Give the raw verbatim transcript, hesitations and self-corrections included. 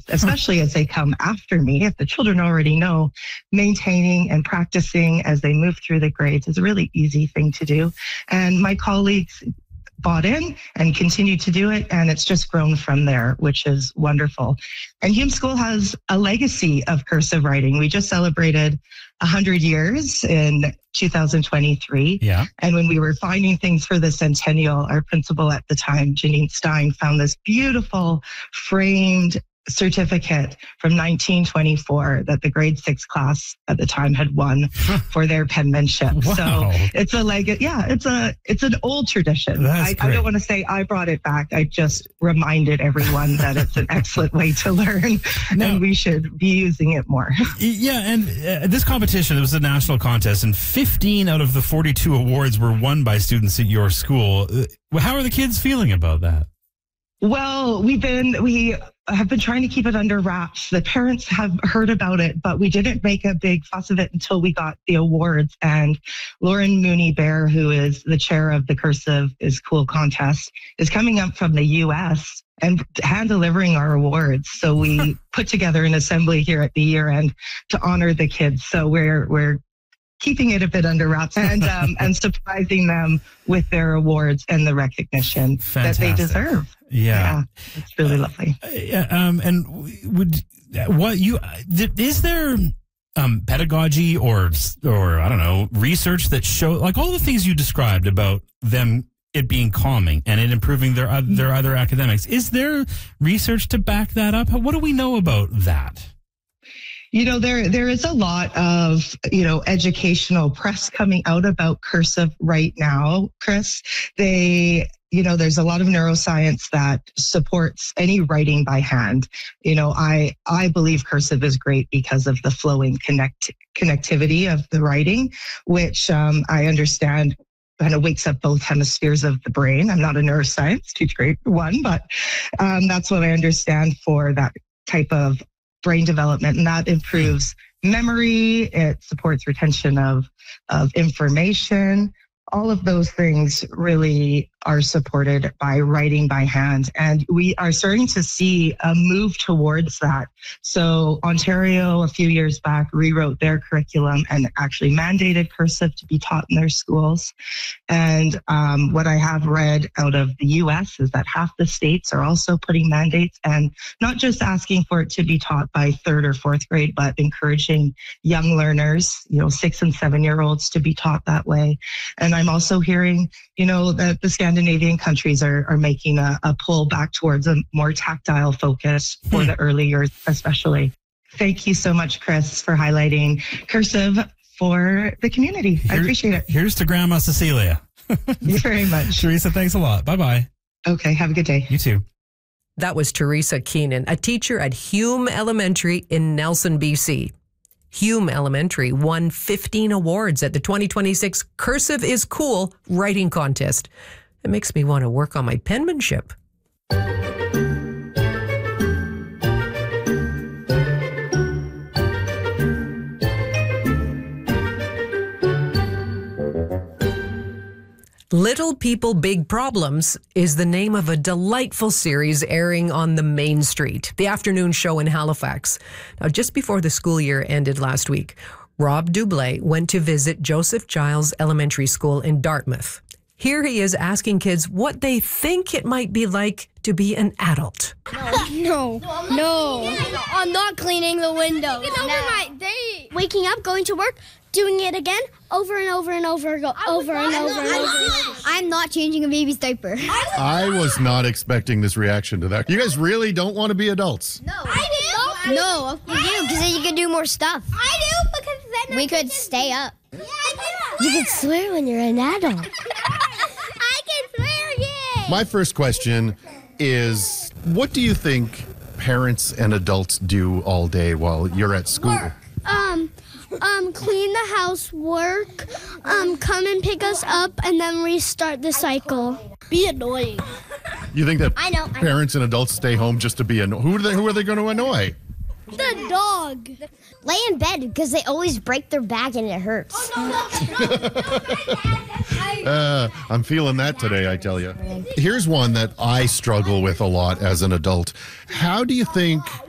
especially as they come after me. If the children already know, maintaining and practicing as they move through the grades is a really easy thing to do. And my colleagues bought in and continue to do it, and it's just grown from there, which is wonderful. And Hume School has a legacy of cursive writing. We just celebrated one hundred years in two thousand twenty-three. Yeah. And when we were finding things for the centennial, our principal at the time, Janine Stein, found this beautiful framed certificate from nineteen twenty-four that the grade six class at the time had won for their penmanship. Wow. So it's a like, yeah, it's a, it's an old tradition. I, I don't want to say I brought it back. I just reminded everyone that it's an excellent way to learn now, and we should be using it more. Yeah. And uh, this competition, it was a national contest, and fifteen out of the forty-two awards were won by students at your school. Uh, how are the kids feeling about that? Well, we've been, we have been trying to keep it under wraps. The parents have heard about it, but we didn't make a big fuss of it until we got the awards. And Lauren Mooney Bear, who is the chair of the Cursive is Cool contest, is coming up from the U S and hand delivering our awards. So we put together an assembly here at the year end to honor the kids. So we're, we're, keeping it a bit under wraps and um, and surprising them with their awards and the recognition Fantastic. that they deserve. Yeah, yeah, it's really lovely. Uh, yeah, um, and would what you is there um, pedagogy or or I don't know research that show like all the things you described about them it being calming and it improving their their other academics? Is there research to back that up? What do we know about that? You know, there there is a lot of, you know, educational press coming out about cursive right now, Chris. They, you know, there's a lot of neuroscience that supports any writing by hand. You know, I I believe cursive is great because of the flowing connect connectivity of the writing, which um, I understand kind of wakes up both hemispheres of the brain. I'm not a neuroscience teacher, one, but um, that's what I understand for that type of brain development, and that improves memory. It supports retention of, of information. All of those things really are supported by writing by hand. And we are starting to see a move towards that. So Ontario, a few years back, rewrote their curriculum and actually mandated cursive to be taught in their schools. And um, what I have read out of the U S is that half the states are also putting mandates and not just asking for it to be taught by third or fourth grade, but encouraging young learners, you know, six and seven year olds to be taught that way. And I'm also hearing, you know, that the Scandinavian countries are, are making a, a pull back towards a more tactile focus for the early years, especially. Thank you so much, Chris, for highlighting cursive for the community. Here, I appreciate it. Here's to Grandma Cecilia. Thank you very much. Teresa, thanks a lot. Bye-bye. Okay, have a good day. You too. That was Teresa Keenan, a teacher at Hume Elementary in Nelson, B C. Hume Elementary won fifteen awards at the twenty twenty-six Cursive is Cool writing contest. It makes me want to work on my penmanship. Little People, Big Problems is the name of a delightful series airing on the Main Street, the afternoon show in Halifax. Now, just before the school year ended last week, Rob Dublé went to visit Joseph Giles Elementary School in Dartmouth. Here he is asking kids what they think it might be like to be an adult. No, no, no. I'm not cleaning the windows. It's over my day. Waking up, going to work, doing it again, over and over and over, go, over and over and over. I'm not changing a baby's diaper. I was not expecting this reaction to that. You guys really don't want to be adults? No. I do. No, you do, because then you can do more stuff. I do, because then we could stay up. Yeah, I do. You can swear when you're an adult. I can swear, yay. My first question is, what do you think parents and adults do all day while you're at school? Work. Um... Um, clean the house, work, um, come and pick us up, and then restart the cycle. Be annoying. You think that I know, I parents know. and adults stay home just to be annoying? Who are they, who are they going to annoy? The dog. Lay in bed because they always break their back and it hurts. Oh, no, no, no, uh, I'm feeling that today, I tell you. Here's one that I struggle with a lot as an adult. How do you think